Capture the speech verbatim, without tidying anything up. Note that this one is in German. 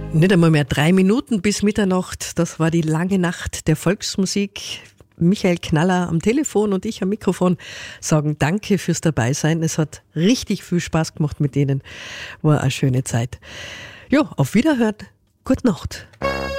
Nicht einmal mehr drei Minuten bis Mitternacht. Das war die lange Nacht der Volksmusik. Michael Knaller am Telefon und ich am Mikrofon sagen Danke fürs Dabeisein. Es hat richtig viel Spaß gemacht mit Ihnen. War eine schöne Zeit. Ja, auf Wiederhören. Gute Nacht.